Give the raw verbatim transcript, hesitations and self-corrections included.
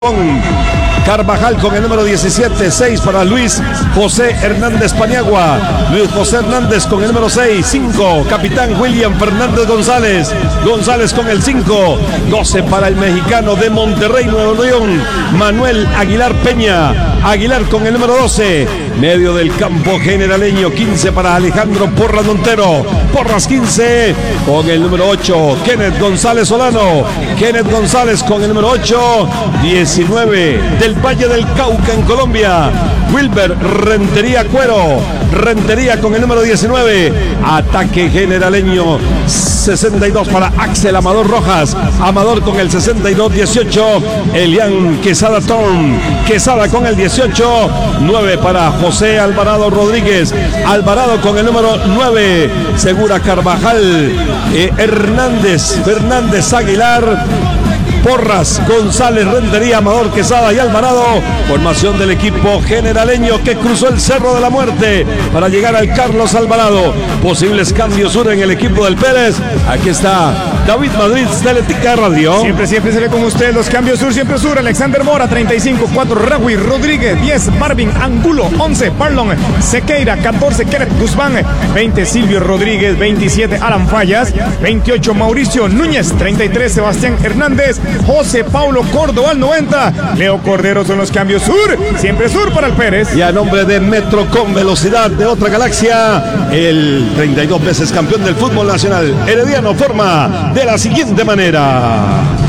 Carvajal con el número diecisiete, seis para Luis José Hernández Paniagua. Luis José Hernández con el número seis, cinco, capitán William Fernández González. González con el cinco, doce para el mexicano de Monterrey, Nuevo León, Manuel Aguilar Peña. Aguilar con el número doce, medio del campo generaleño, quince para Alejandro Porras Montero. Porras quince con el número ocho, Kenneth González Solano. Kenneth González con el número ocho, diecinueve del Valle del Cauca en Colombia, Wilber Rentería Cuero. Rentería con el número diecinueve, ataque generaleño, sesenta y dos para Axel Amador Rojas. Amador con el sesenta y dos, dieciocho, Elian Quesada Tom. Quesada con el dieciocho, nueve para José Alvarado Rodríguez. Alvarado con el número nueve, Segura Carvajal, eh, Hernández, Fernández Aguilar, Porras, González, Rentería, Amador, Quesada y Alvarado. Formación del equipo generaleño que cruzó el Cerro de la Muerte para llegar al Carlos Alvarado. Posibles cambios sur en el equipo del Pérez. Aquí está David Madrid, Teletica Radio. Siempre, siempre se ve con usted los cambios sur, siempre sur. Alexander Mora, treinta y cinco, cuatro, Raúl Rodríguez, diez, Marvin Angulo, once, Parlon Sequeira, catorce, Kenneth Guzmán, veinte, Silvio Rodríguez, veintisiete, Alan Fallas, veintiocho, Mauricio Núñez, treinta y tres, Sebastián Hernández, José Paulo Córdoba al noventa, Leo Cordero son los cambios sur, siempre sur para el Pérez. Y a nombre de Metro con velocidad de otra galaxia, el treinta y dos veces campeón del fútbol nacional, Herediano, forma de la siguiente manera.